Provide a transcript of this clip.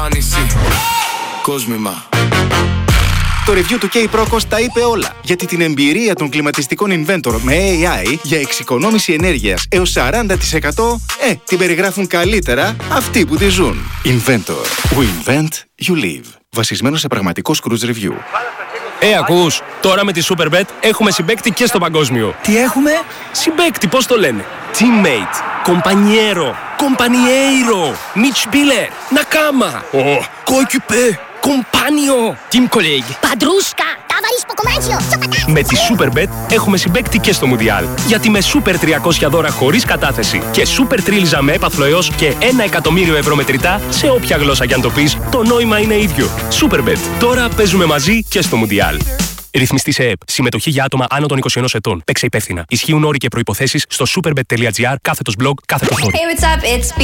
εμφάνιση. Κόσμημα. Το review του K-Procos τα είπε όλα, γιατί την εμπειρία των κλιματιστικών Inventor με AI για εξοικονόμηση ενέργειας έως 40% την περιγράφουν καλύτερα αυτοί που τη ζουν. Inventor. We invent, you live. Βασισμένο σε πραγματικό Cruise Review. Ακούς, τώρα με τη Superbet έχουμε συμπαίκτη και στο παγκόσμιο. Τι έχουμε? Συμπαίκτη, πώς το λένε? Teammate, compañero, compañeiro, Mitspieler, Nakama, coéquipier, compagno, team colleague. Παντρούσκα, ταβαρίσκο κομμάτσιο, Με τη Superbet έχουμε συμπαίκτη και στο Μουντιάλ. Γιατί με Super 300 δώρα χωρίς κατάθεση και Super Τρίλιζα με έπαθλο έως και 1.000.000 ευρώ μετρητά σε όποια γλώσσα κι αν το πεις, το νόημα είναι ίδιο. Superbet. Τώρα παίζουμε μαζί και στο Μουντιάλ. Ρυθμιστή σε ΕΠ. Συμμετοχή για άτομα άνω των 21 ετών. Παίξε υπεύθυνα. Ισχύουν όροι και προϋποθέσεις στο superbet.gr/blog/. Hey, what's up? It's